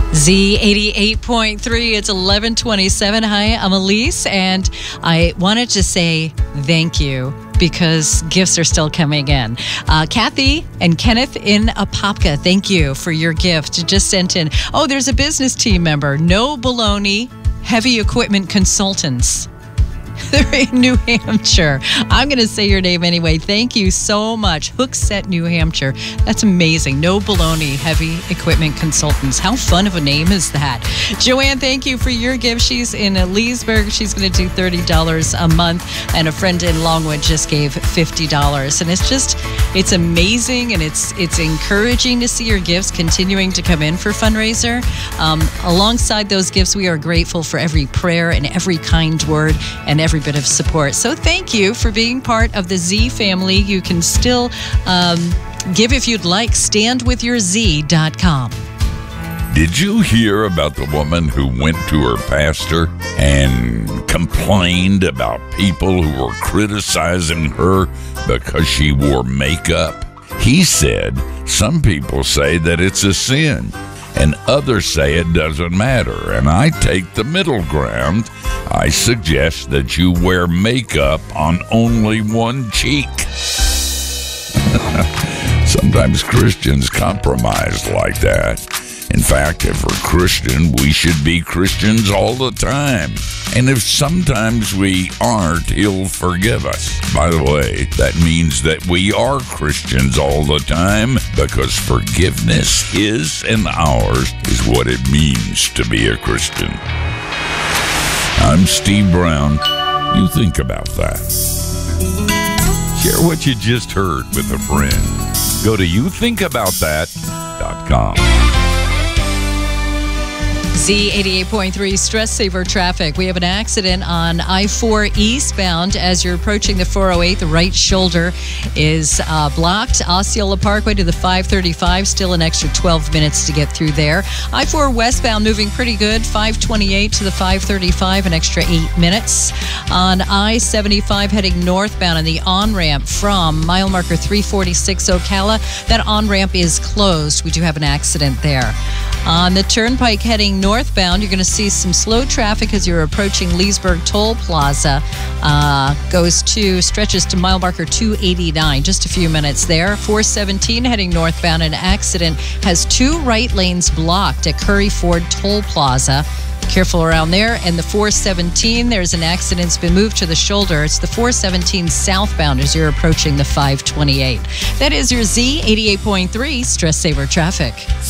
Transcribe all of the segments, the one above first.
Z88.3, it's 11:27. Hi, I'm Elise, and I wanted to say thank you because gifts are still coming in. Kathy and Kenneth in Apopka, thank you for your gift. You just sent in. Oh, there's a business team member. No Baloney Heavy Equipment Consultants. They're in New Hampshire. I'm going to say your name anyway. Thank you so much. Hookset, New Hampshire. That's amazing. No Baloney Heavy Equipment Consultants. How fun of a name is that? Joanne, thank you for your gift. She's in Leesburg. She's going to do $30 a month. And a friend in Longwood just gave $50. And it's amazing, and it's encouraging to see your gifts continuing to come in for fundraiser. Alongside those gifts, we are grateful for every prayer and every kind word and every bit of support. So thank you for being part of the Z family. You can still give if you'd like. StandWithYourZ.com. Did you hear about the woman who went to her pastor and complained about people who were criticizing her because she wore makeup? He said, some people say that it's a sin, and others say it doesn't matter, and I take the middle ground. I suggest that you wear makeup on only one cheek. Sometimes Christians compromise like that. In fact, if we're Christian, we should be Christians all the time. And if sometimes we aren't, He'll forgive us. By the way, that means that we are Christians all the time, because forgiveness, His and ours, is what it means to be a Christian. I'm Steve Brown. You think about that. Share what you just heard with a friend. Go to youthinkaboutthat.com. Z88.3 Stress Saver Traffic. We have an accident on I-4 eastbound as you're approaching the 408. The right shoulder is blocked. Osceola Parkway to the 535. Still an extra 12 minutes to get through there. I-4 westbound moving pretty good. 528 to the 535. An extra 8 minutes. On I-75 heading northbound on the on-ramp from mile marker 346 Ocala. That on-ramp is closed. We do have an accident there. On the turnpike heading northbound, you're going to see some slow traffic as you're approaching Leesburg Toll Plaza. Stretches to mile marker 289. Just a few minutes there. 417 heading northbound. An accident has 2 right lanes blocked at Curry Ford Toll Plaza. Careful around there. And the 417, there's an accident. It's been moved to the shoulder. It's the 417 southbound as you're approaching the 528. That is your Z88.3 Stress Saver Traffic.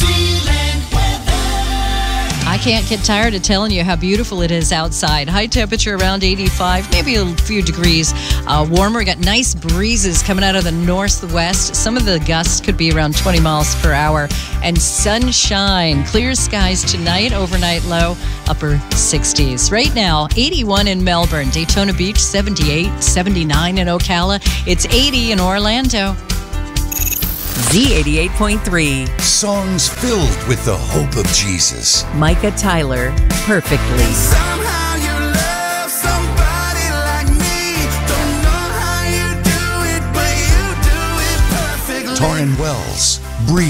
I can't get tired of telling you how beautiful it is outside. High temperature around 85, maybe a few degrees warmer. We got nice breezes coming out of the northwest. Some of the gusts could be around 20 miles per hour. And sunshine, clear skies tonight, overnight low, upper 60s. Right now, 81 in Melbourne, Daytona Beach, 78, 79 in Ocala. It's 80 in Orlando. Z88.3. Songs filled with the hope of Jesus. Micah Tyler, Perfectly. Somehow you love somebody like me. Don't know how you do it, but you do it perfectly. Torrin Wells.